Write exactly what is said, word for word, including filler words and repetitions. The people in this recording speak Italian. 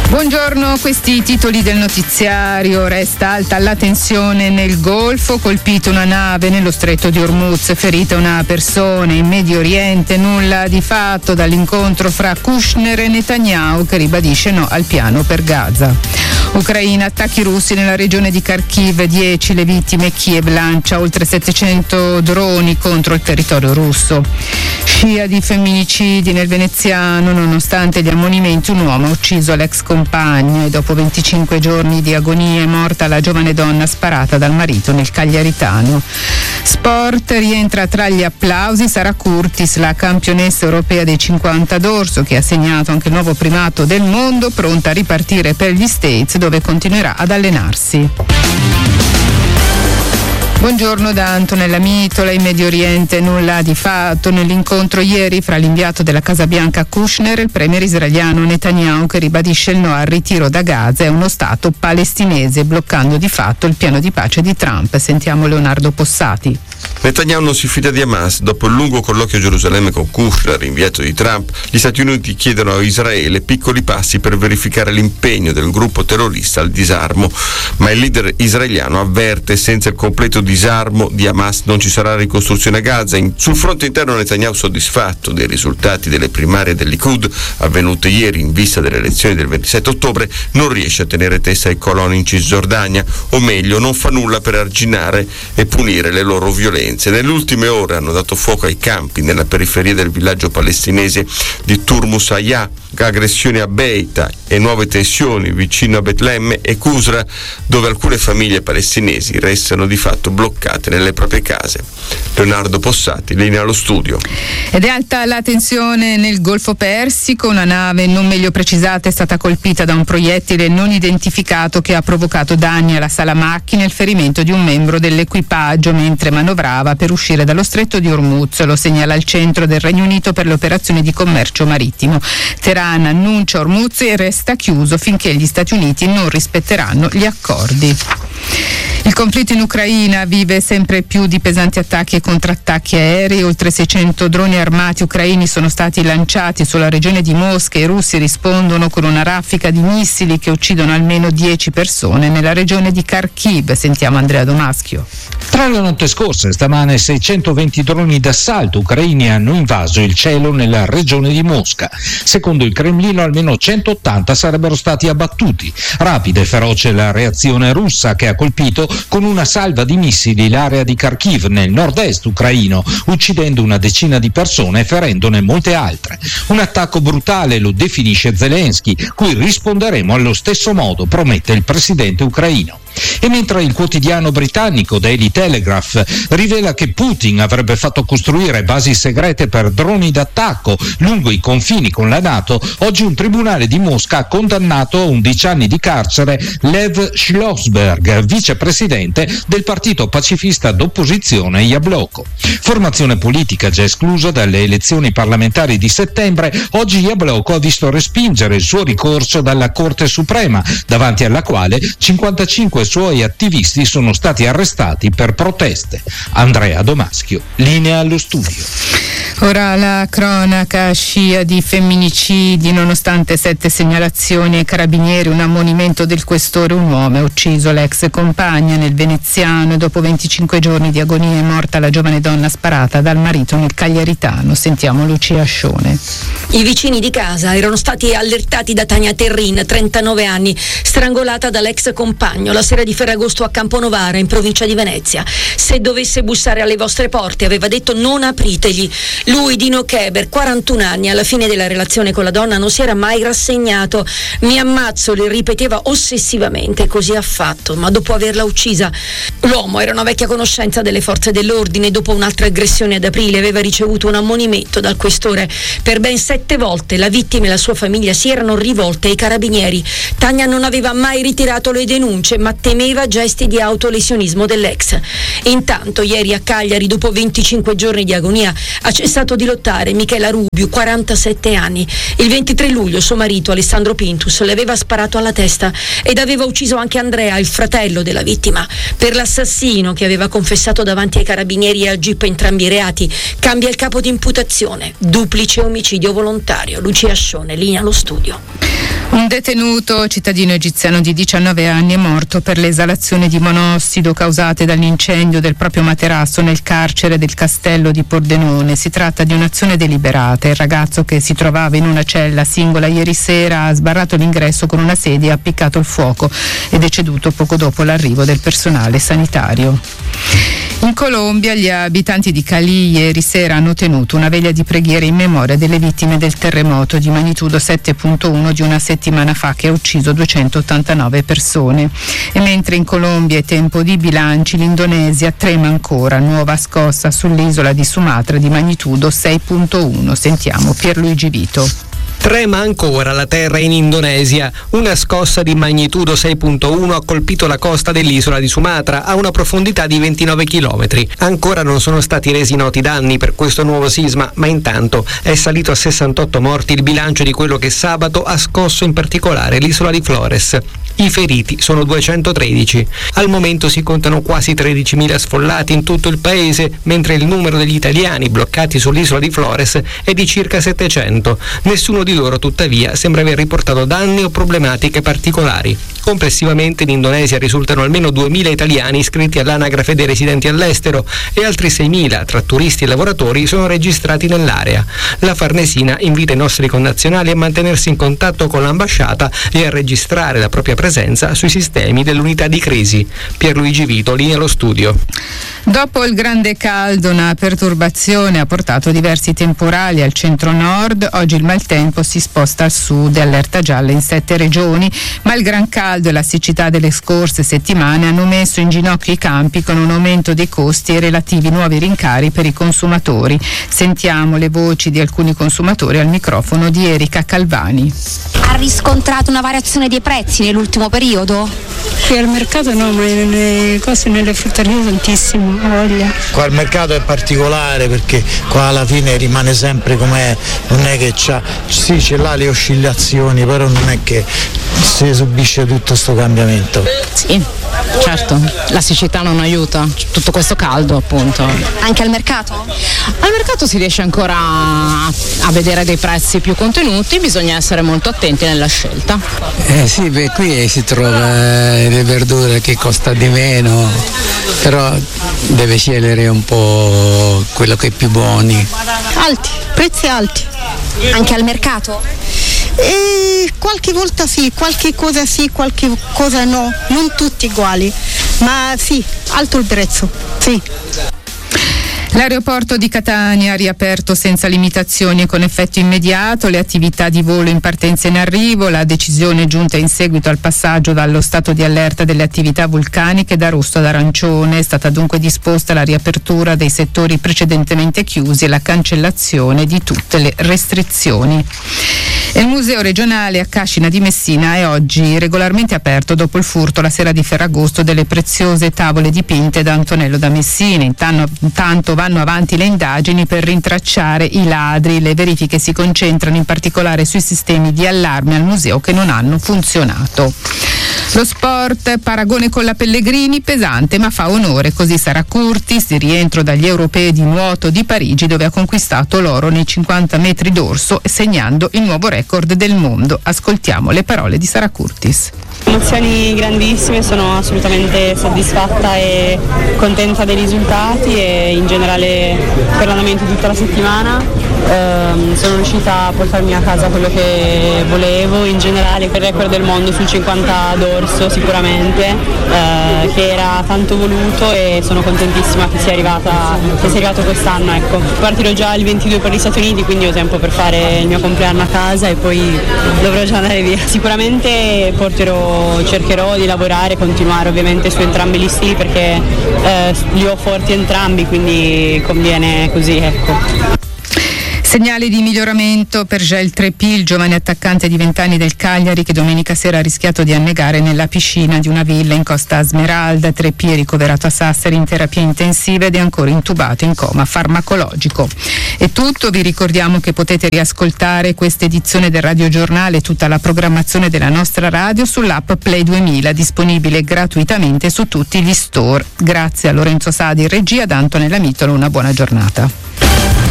Buongiorno, questi titoli del notiziario. Resta alta la tensione nel Golfo, colpita una nave nello stretto di Hormuz, ferita una persona. In Medio Oriente nulla di fatto dall'incontro fra Kushner e Netanyahu, che ribadisce no al piano per Gaza. Ucraina, attacchi russi nella regione di Kharkiv, dieci le vittime. Kiev lancia oltre settecento droni contro il territorio russo. Scia di femminicidi nel veneziano, nonostante gli ammonimenti un uomo ha ucciso l'ex compagno e dopo venticinque giorni di agonia è morta la giovane donna sparata dal marito nel Cagliaritano. Sport, rientra tra gli applausi Sara Curtis, la campionessa europea dei cinquanta d'orso, che ha segnato anche il nuovo primato del mondo, pronta a ripartire per gli States, dove continuerà ad allenarsi. Buongiorno da Antonella Mitola. In Medio Oriente nulla di fatto nell'incontro ieri fra l'inviato della Casa Bianca Kushner e il premier israeliano Netanyahu, che ribadisce il no al ritiro da Gaza e uno Stato palestinese, bloccando di fatto il piano di pace di Trump. Sentiamo Leonardo Possati. Netanyahu non si fida di Hamas. Dopo il lungo colloquio a Gerusalemme con Kushner, inviato di Trump, gli Stati Uniti chiedono a Israele piccoli passi per verificare l'impegno del gruppo terrorista al disarmo, ma il leader israeliano avverte: senza il completo disarmo di Hamas non ci sarà ricostruzione a Gaza. In, sul fronte interno Netanyahu, soddisfatto dei risultati delle primarie del Likud avvenute ieri in vista delle elezioni del ventisette ottobre, non riesce a tenere testa ai coloni in Cisgiordania, o meglio non fa nulla per arginare e punire le loro violenze. Nelle ultime ore hanno dato fuoco ai campi nella periferia del villaggio palestinese di Turmus Hayah, aggressioni a Beita e nuove tensioni vicino a Betlemme e Qusra, dove alcune famiglie palestinesi restano di fatto bloccate nelle proprie case. Leonardo Possati, linea allo studio. Ed è alta la tensione nel Golfo Persico. Una nave non meglio precisata è stata colpita da un proiettile non identificato che ha provocato danni alla sala macchine e il ferimento di un membro dell'equipaggio mentre manovrava per uscire dallo stretto di Hormuz. Lo segnala il centro del Regno Unito per le operazioni di commercio marittimo. Teheran annuncia Hormuz e resta chiuso finché gli Stati Uniti non rispetteranno gli accordi. Il conflitto in Ucraina vive sempre più di pesanti attacchi e contrattacchi aerei. Oltre seicento droni armati ucraini sono stati lanciati sulla regione di Mosca e i russi rispondono con una raffica di missili che uccidono almeno dieci persone nella regione di Kharkiv. Sentiamo Andrea Domaschio. Tra la notte scorsa e stamane seicentoventi droni d'assalto ucraini hanno invaso il cielo nella regione di Mosca. Secondo il Cremlino almeno centottanta sarebbero stati abbattuti. Rapida e feroce la reazione russa, che ha colpito con una salva di missili l'area di Kharkiv nel nord-est ucraino, uccidendo una decina di persone e ferendone molte altre. Un attacco brutale, lo definisce Zelensky, cui risponderemo allo stesso modo, promette il presidente ucraino. E mentre il quotidiano britannico Daily Telegraph rivela che Putin avrebbe fatto costruire basi segrete per droni d'attacco lungo i confini con la NATO, oggi un tribunale di Mosca ha condannato a undici anni di carcere Lev Schlossberg, vicepresidente del partito pacifista d'opposizione Jabloko. Formazione politica già esclusa dalle elezioni parlamentari di settembre, oggi Jabloko ha visto respingere il suo ricorso dalla Corte Suprema, davanti alla quale cinquantacinque suoi attivisti sono stati arrestati per proteste. Andrea Domaschio, linea allo studio. Ora la cronaca, scia di femminicidi, nonostante sette segnalazioni ai carabinieri, un ammonimento del questore, un uomo ha ucciso l'ex compagna nel veneziano e dopo venticinque giorni di agonia è morta la giovane donna sparata dal marito nel Cagliaritano. Sentiamo Lucia Ascione. I vicini di casa erano stati allertati da Tania Terrin, trentanove anni, strangolata dall'ex compagno la sera di Ferragosto a Camponovara, in provincia di Venezia. Se dovesse bussare alle vostre porte, aveva detto, non apritegli. Lui, Dino Keber, quarantuno anni, alla fine della relazione con la donna non si era mai rassegnato. Mi ammazzo, le ripeteva ossessivamente, così ha fatto, ma dopo averla uccisa. L'uomo era una vecchia conoscenza delle forze dell'ordine. Dopo un'altra aggressione ad aprile aveva ricevuto un ammonimento dal questore. Per ben sette volte la vittima e la sua famiglia si erano rivolte ai carabinieri. Tania non aveva mai ritirato le denunce, ma temeva gesti di autolesionismo dell'ex. Intanto ieri a Cagliari, dopo venticinque giorni di agonia, ha cessato di lottare Michela Rubiu, quarantasette anni. Il ventitré luglio suo marito Alessandro Pintus le aveva sparato alla testa ed aveva ucciso anche Andrea, il fratello della vittima. Per l'assassino, che aveva confessato davanti ai carabinieri e al G I P entrambi i reati, cambia il capo di imputazione: duplice omicidio volontario. Lucia Ascione, linea allo studio. Un detenuto cittadino egiziano di diciannove anni è morto per le esalazioni di monossido causate dall'incendio del proprio materasso nel carcere del castello di Pordenone. Si tratta di un'azione deliberata. Il ragazzo, che si trovava in una cella singola ieri sera, ha sbarrato l'ingresso con una sedia e ha appiccato il fuoco. È deceduto poco dopo l'arrivo del personale sanitario. In Colombia gli abitanti di Cali ieri sera hanno tenuto una veglia di preghiera in memoria delle vittime del terremoto di magnitudo sette virgola uno di una settimana fa che ha ucciso duecentottantanove persone. E mentre in Colombia è tempo di bilanci, l'Indonesia trema ancora, nuova scossa sull'isola di Sumatra di magnitudo sei virgola uno. Sentiamo Pierluigi Vito. Trema ancora la terra in Indonesia. Una scossa di magnitudo sei virgola uno ha colpito la costa dell'isola di Sumatra a una profondità di ventinove chilometri. Ancora non sono stati resi noti danni per questo nuovo sisma, ma intanto è salito a sessantotto morti il bilancio di quello che sabato ha scosso in particolare l'isola di Flores. I feriti sono duecentotredici. Al momento si contano quasi tredicimila sfollati in tutto il paese, mentre il numero degli italiani bloccati sull'isola di Flores è di circa settecento. Nessuno di loro, tuttavia, sembra aver riportato danni o problematiche particolari. Complessivamente in Indonesia risultano almeno duemila italiani iscritti all'anagrafe dei residenti all'estero e altri seimila tra turisti e lavoratori sono registrati nell'area. La Farnesina invita i nostri connazionali a mantenersi in contatto con l'ambasciata e a registrare la propria presenza sui sistemi dell'unità di crisi. Pierluigi Vito, linea allo studio. Dopo il grande caldo, una perturbazione ha portato diversi temporali al centro-nord. Oggi il maltempo si sposta al sud e allerta gialla in sette regioni, ma il gran caldo e la siccità delle scorse settimane hanno messo in ginocchio i campi, con un aumento dei costi e relativi nuovi rincari per i consumatori. Sentiamo le voci di alcuni consumatori al microfono di Erika Calvani. Ha riscontrato una variazione dei prezzi nell'ultimo periodo? Qui al mercato no, ma nelle cose, nelle frutterie tantissimo. Voglia. Qua il mercato è particolare perché qua alla fine rimane sempre com'è, non è che c'ha, sì c'è là le oscillazioni, però non è che si subisce tutto sto cambiamento. Sì, certo, la siccità non aiuta, tutto questo caldo appunto. Anche al mercato? Al mercato si riesce ancora a, a vedere dei prezzi più contenuti, bisogna essere molto attenti nella scelta. Eh sì, beh, qui si trova le verdure che costa di meno, però deve scegliere un po' quello che è più buoni. Alti, prezzi alti. Anche al mercato? E qualche volta sì, qualche cosa sì, qualche cosa no, non tutti uguali, ma sì, alto il prezzo, sì. L'aeroporto di Catania ha riaperto senza limitazioni e con effetto immediato le attività di volo in partenza e in arrivo. La decisione è giunta in seguito al passaggio dallo stato di allerta delle attività vulcaniche da rosso ad arancione. È stata dunque disposta la riapertura dei settori precedentemente chiusi e la cancellazione di tutte le restrizioni. E il Museo regionale a Cascina di Messina è oggi regolarmente aperto dopo il furto la sera di Ferragosto delle preziose tavole dipinte da Antonello da Messina. Intanto, intanto vanno avanti le indagini per rintracciare i ladri. Le verifiche si concentrano in particolare sui sistemi di allarme al museo che non hanno funzionato. Lo sport, paragone con la Pellegrini, pesante ma fa onore, così Sara Curtis, di rientro dagli europei di nuoto di Parigi, dove ha conquistato l'oro nei cinquanta metri d'orso, segnando il nuovo record del mondo. Ascoltiamo le parole di Sara Curtis. Emozioni grandissime, sono assolutamente soddisfatta e contenta dei risultati e in generale per l'andamento di tutta la settimana. Ehm, sono riuscita a portarmi a casa quello che volevo, in generale per il record del mondo sul cinquanta d'orso sicuramente, eh, che era tanto voluto e sono contentissima che sia arrivata, che sia arrivato quest'anno. Ecco. Partirò già il ventidue per gli Stati Uniti, quindi ho tempo per fare il mio compleanno a casa e poi dovrò già andare via. Sicuramente porterò, cercherò di lavorare, continuare ovviamente su entrambi gli stili perché eh, li ho forti entrambi, quindi conviene così, ecco. Segnali di miglioramento per Gel Trepì, il giovane attaccante di venti anni del Cagliari che domenica sera ha rischiato di annegare nella piscina di una villa in Costa Smeralda. Trepì è ricoverato a Sassari in terapia intensiva ed è ancora intubato in coma farmacologico. È tutto, vi ricordiamo che potete riascoltare questa edizione del Radio Giornale e tutta la programmazione della nostra radio sull'app Play duemila, disponibile gratuitamente su tutti gli store. Grazie a Lorenzo Sadi in regia, da Antonella Mitolo, una buona giornata.